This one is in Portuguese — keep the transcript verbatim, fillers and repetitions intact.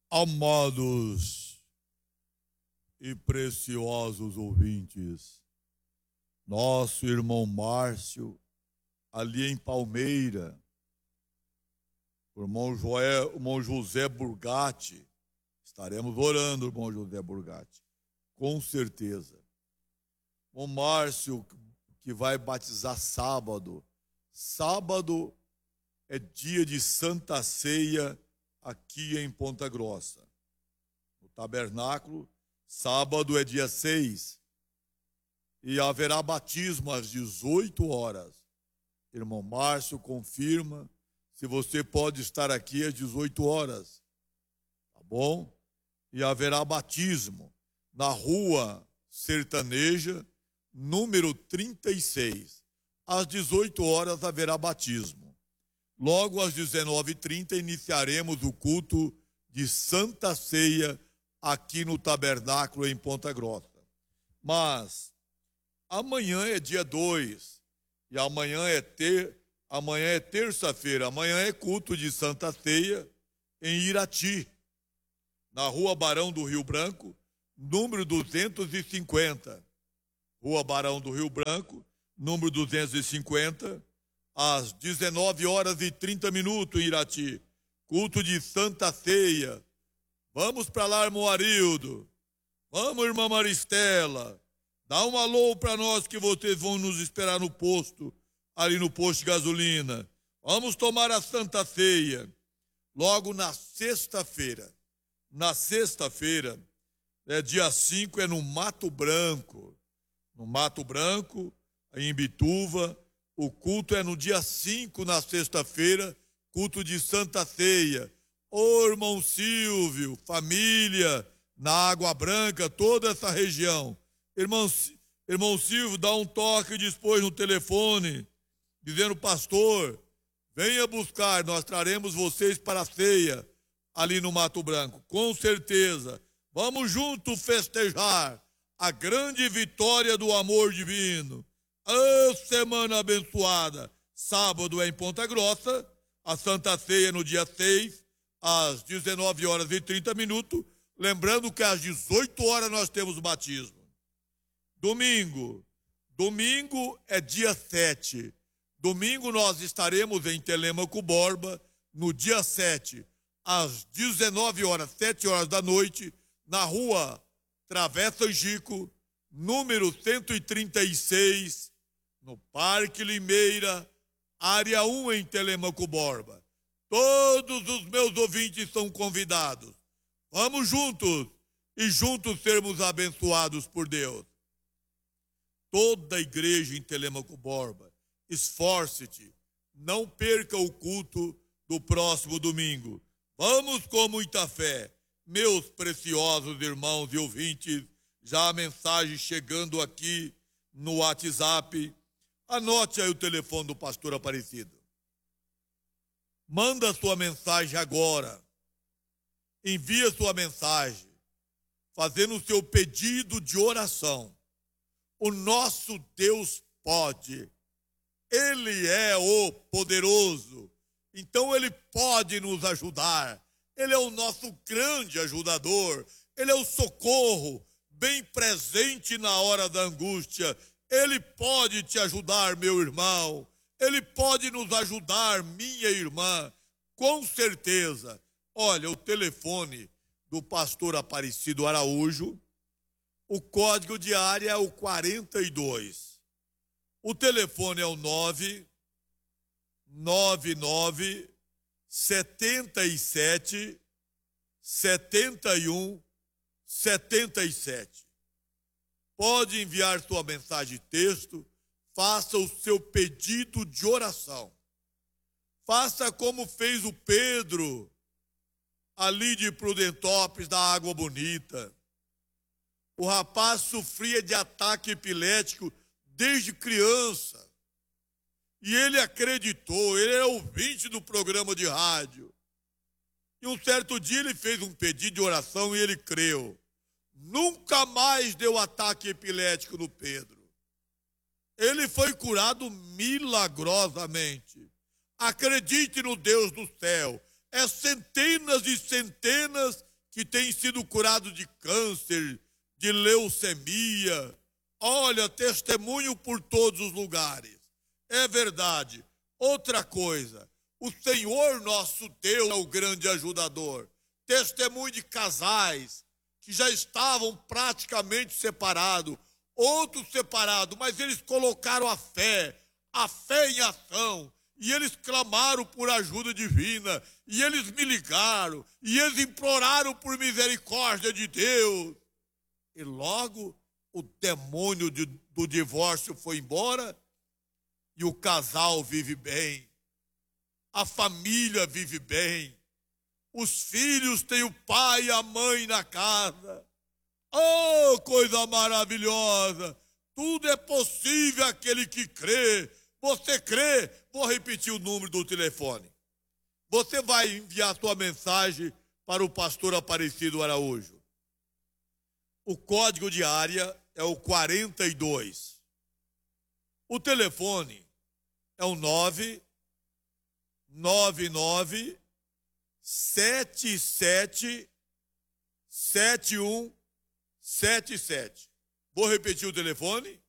Amados e preciosos ouvintes, nosso irmão Márcio, ali em Palmeira, o irmão, Joel, o irmão José Burgatti, estaremos orando, irmão José Burgatti, com certeza. O Márcio, que vai batizar sábado, sábado é dia de Santa Ceia aqui em Ponta Grossa. No tabernáculo, sábado é dia seis. E haverá batismo às dezoito horas. Irmão Márcio confirma se você pode estar aqui às dezoito horas. Tá bom? E haverá batismo na rua sertaneja, número trinta e seis. Às dezoito horas haverá batismo. Logo às dezenove e trinta iniciaremos o culto de Santa Ceia aqui no tabernáculo em Ponta Grossa. Mas amanhã é dia dois e amanhã é, ter, amanhã é terça-feira. Amanhã é culto de Santa Ceia em Irati, na Rua Barão do Rio Branco, número duzentos e cinquenta. Rua Barão do Rio Branco, número duzentos e cinquenta, às dezenove horas e trinta minutos em Irati. Culto de Santa Ceia. Vamos para lá, irmão Arildo. Vamos, irmã Maristela. Dá um alô para nós que vocês vão nos esperar no posto, ali no posto de gasolina. Vamos tomar a Santa Ceia. Logo na sexta-feira. Na sexta-feira, é dia cinco, é no Mato Branco. No Mato Branco, em Bituva. O culto é no dia cinco, na sexta-feira, culto de Santa Ceia. Ô irmão Silvio, família, na Água Branca, toda essa região. Irmão, irmão Silvio, dá um toque depois no telefone, dizendo, pastor, venha buscar, nós traremos vocês para a ceia, ali no Mato Branco. Com certeza, vamos juntos festejar a grande vitória do amor divino. A semana abençoada, sábado é em Ponta Grossa, a Santa Ceia no dia seis, às dezenove horas e trinta minutos, lembrando que às dezoito horas nós temos o batismo. Domingo, domingo é dia sete, domingo nós estaremos em Telêmaco Borba, no dia sete, às dezenove horas, sete horas da noite, na rua Travessa Angico, número cento e trinta e seis, no Parque Limeira, área um em Telêmaco Borba. Todos os meus ouvintes são convidados. Vamos juntos e juntos sermos abençoados por Deus. Toda a igreja em Telêmaco Borba, esforce-te, não perca o culto do próximo domingo. Vamos com muita fé. Meus preciosos irmãos e ouvintes, já a mensagem chegando aqui no WhatsApp. Anote aí o telefone do pastor Aparecido. Manda sua mensagem agora. Envia sua mensagem, fazendo o seu pedido de oração. O nosso Deus pode. Ele é o poderoso. Então ele pode nos ajudar. Ele é o nosso grande ajudador. Ele é o socorro bem presente na hora da angústia. Ele pode te ajudar, meu irmão. Ele pode nos ajudar, minha irmã. Com certeza. Olha, o telefone do pastor Aparecido Araújo, o código de área é o quarenta e dois. O telefone é o nove nove nove setenta e sete setenta e um setenta e sete. Pode enviar sua mensagem de texto, faça o seu pedido de oração. Faça como fez o Pedro, ali de Prudentópolis, da Água Bonita. O rapaz sofria de ataque epilético desde criança. E ele acreditou, ele era ouvinte do programa de rádio. E um certo dia ele fez um pedido de oração e ele creu. Nunca mais deu ataque epilético no Pedro. Ele foi curado milagrosamente. Acredite no Deus do céu. É centenas e centenas que têm sido curados de câncer, de leucemia. Olha, testemunho por todos os lugares. É verdade. Outra coisa, o Senhor nosso Deus é o grande ajudador. Testemunho de casais que já estavam praticamente separados, outros separados, mas eles colocaram a fé, a fé em ação, e eles clamaram por ajuda divina, e eles me ligaram, e eles imploraram por misericórdia de Deus. E logo o demônio de, do divórcio foi embora, e o casal vive bem, a família vive bem, os filhos têm o pai e a mãe na casa. Oh, coisa maravilhosa! Tudo é possível àquele que crê. Você crê? Vou repetir o número do telefone. Você vai enviar sua mensagem para o pastor Aparecido Araújo. O código de área é o quarenta e dois. O telefone é o nove nove nove sete sete sete um sete sete. Vou repetir o telefone.